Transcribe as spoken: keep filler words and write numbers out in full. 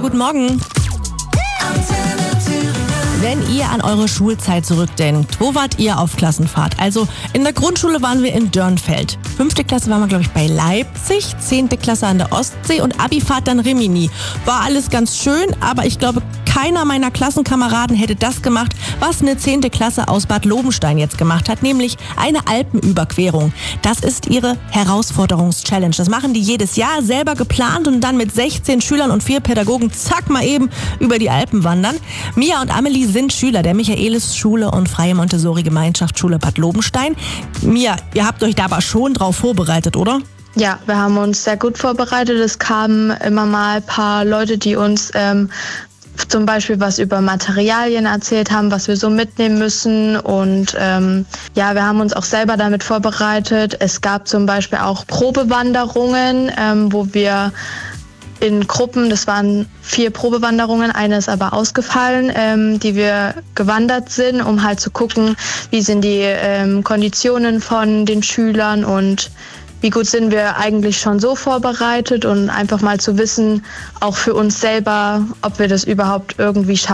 guten Morgen. Wenn ihr an eure Schulzeit zurückdenkt, wo wart ihr auf Klassenfahrt? Also in der Grundschule waren wir in Dörnfeld. Fünfte Klasse waren wir, glaube ich, bei Leipzig. Zehnte Klasse an der Ostsee und Abifahrt dann Rimini. War alles ganz schön, aber ich glaube, keiner meiner Klassenkameraden hätte das gemacht, was eine zehnte Klasse aus Bad Lobenstein jetzt gemacht hat, nämlich eine Alpenüberquerung. Das ist ihre Herausforderungs-Challenge. Das machen die jedes Jahr, selber geplant und dann mit sechzehn Schülern und vier Pädagogen zack mal eben über die Alpen wandern. Mia und Amelie sind Schüler der Michaelis-Schule und Freie Montessori-Gemeinschaftsschule Bad Lobenstein. Mia, ihr habt euch da aber schon drauf vorbereitet, oder? Ja, wir haben uns sehr gut vorbereitet. Es kamen immer mal ein paar Leute, die uns ähm, zum Beispiel was über Materialien erzählt haben, was wir so mitnehmen müssen. Und ähm, ja, wir haben uns auch selber damit vorbereitet. Es gab zum Beispiel auch Probewanderungen, ähm, wo wir in Gruppen, das waren vier Probewanderungen, eine ist aber ausgefallen, ähm, die wir gewandert sind, um halt zu gucken, wie sind die ähm, Konditionen von den Schülern und wie gut sind wir eigentlich schon so vorbereitet und einfach mal zu wissen, auch für uns selber, ob wir das überhaupt irgendwie schaffen.